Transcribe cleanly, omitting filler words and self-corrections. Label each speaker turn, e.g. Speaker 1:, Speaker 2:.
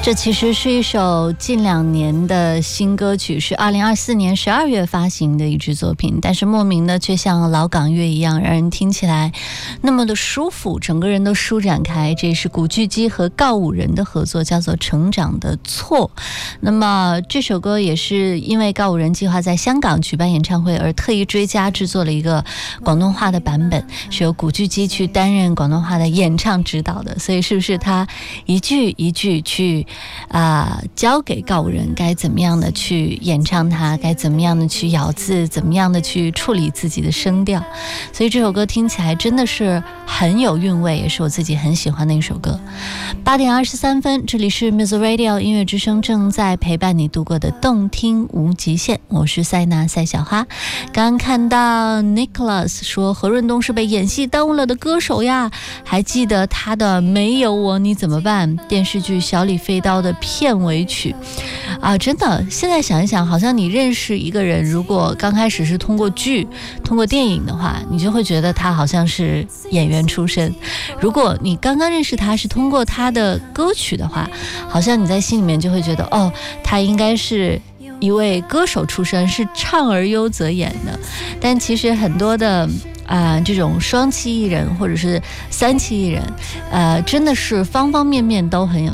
Speaker 1: 这其实是一首近2年的新歌曲，是2024年12月发行的一支作品，但是莫名的却像老港乐一样，让人听起来那么的舒服，整个人都舒展开。这是古巨基和告五人的合作，叫做《成长的错》。那么这首歌也是因为告五人计划在香港举办演唱会而特意追加制作了一个广东话的版本，是由古巨基去担任广东话的演唱指导的，所以是不是他一句一句去教给告五人该怎么样的去演唱它，该怎么样的去咬字，怎么样的去处理自己的声调，所以这首歌听起来真的是很有韵味，也是我自己很喜欢的一首歌。8点23分，这里是 Music Radio 音乐之声，正在陪伴你度过的动听无极限，我是塞娜塞小花。刚刚看到 Nicholas 说何润东是被演戏耽误了的歌手呀，还记得他的没有我你怎么办电视剧小李飞刀的片尾曲真的现在想一想，好像你认识一个人，如果刚开始是通过剧通过电影的话，你就会觉得他好像是演员出身，如果你刚刚认识他是通过他的歌曲的话，好像你在心里面就会觉得他应该是一位歌手出身，是唱而优则演的。但其实很多的这种双栖艺人或者是3栖艺人真的是方方面面都很有